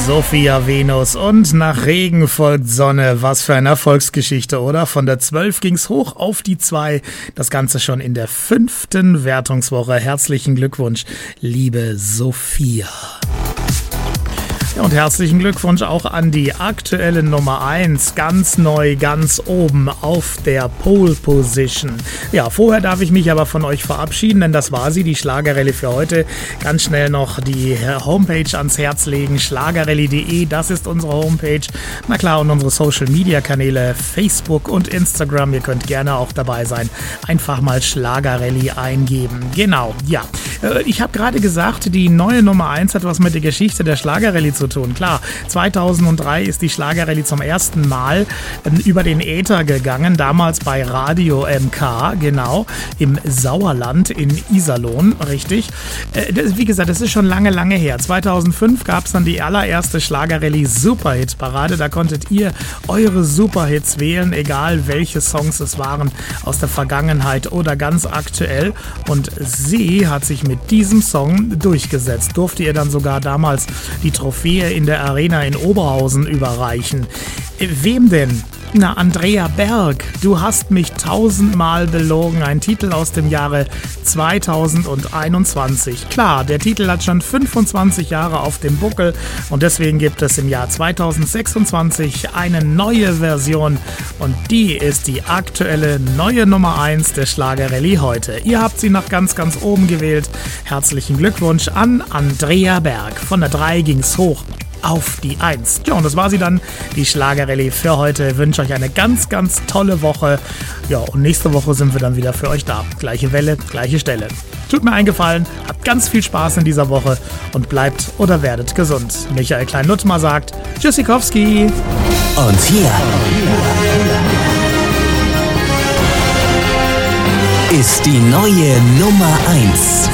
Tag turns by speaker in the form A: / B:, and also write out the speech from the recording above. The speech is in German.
A: Sophia Venus und nach Regen folgt Sonne. Was für eine Erfolgsgeschichte, oder? Von der 12 ging's hoch auf die 2. Das Ganze schon in der 5. Wertungswoche. Herzlichen Glückwunsch, liebe Sophia. Und herzlichen Glückwunsch auch an die aktuelle Nummer 1, ganz neu, ganz oben auf der Pole Position. Ja, vorher darf ich mich aber von euch verabschieden, denn das war sie, die Schlagerrallye für heute. Ganz schnell noch die Homepage ans Herz legen, schlagerrallye.de, das ist unsere Homepage. Na klar, und unsere Social-Media-Kanäle, Facebook und Instagram, ihr könnt gerne auch dabei sein. Einfach mal Schlagerrallye eingeben. Genau, ja. Ich habe gerade gesagt, die neue Nummer 1 hat was mit der Geschichte der Schlagerrallye zu tun. Klar, 2003 ist die Schlagerrallye zum ersten Mal über den Äther gegangen, damals bei Radio MK, genau, im Sauerland in Iserlohn, richtig. Wie gesagt, das ist schon lange, lange her. 2005 gab es dann die allererste Schlagerrallye Superhit-Parade. Da konntet ihr eure Superhits wählen, egal welche Songs es waren, aus der Vergangenheit oder ganz aktuell. Und sie hat sich mit diesem Song durchgesetzt. Durfte ihr dann sogar damals die Trophäe in der Arena in Oberhausen überreichen. Wem denn? Na, Andrea Berg, du hast mich 1000-mal belogen. Ein Titel aus dem Jahre 2021. Klar, der Titel hat schon 25 Jahre auf dem Buckel und deswegen gibt es im Jahr 2026 eine neue Version und die ist die aktuelle neue Nummer 1 der Schlagerrallye heute. Ihr habt sie nach ganz, ganz oben gewählt. Herzlichen Glückwunsch an Andrea Berg. Von der 3 ging's hoch auf die 1. Ja, und das war sie dann, die Schlagerrallye für heute. Ich wünsche euch eine ganz, ganz tolle Woche. Ja, und nächste Woche sind wir dann wieder für euch da. Gleiche Welle, gleiche Stelle. Tut mir einen Gefallen, habt ganz viel Spaß in dieser Woche und bleibt oder werdet gesund. Michael Klein-Nuttmar sagt Tschüssikowski.
B: Und hier ist die neue Nummer 1.